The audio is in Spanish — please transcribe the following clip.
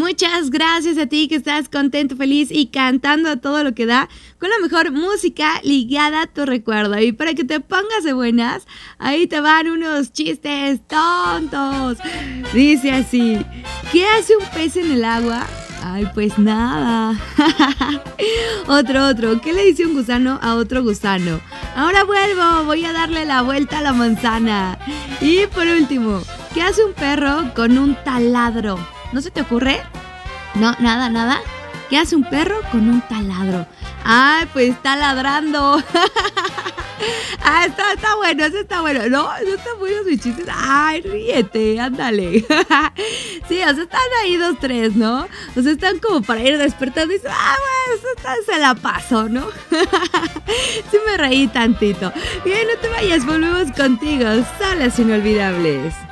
Muchas gracias a ti que estás contento, feliz y cantando a todo lo que da con la mejor música ligada a tu recuerdo. Y para que te pongas de buenas, ahí te van unos chistes tontos. Dice así: ¿qué hace un pez en el agua? Ay, pues nada. Otro. ¿Qué le dice un gusano a otro gusano? Ahora vuelvo, voy a darle la vuelta a la manzana. Y por último, ¿qué hace un perro con un taladro? ¿No se te ocurre? No, nada. ¿Qué hace un perro con un taladro? Ay, pues está ladrando. Está bueno, eso está bueno. No están buenos mis chistes. Ay, ríete, ándale. Sí, o sea, están ahí 2, 3, ¿no? O sea, están como para ir despertando y dices, bueno, se la paso, ¿no? Sí me reí tantito. Bien, no te vayas, volvemos contigo. Salas inolvidables.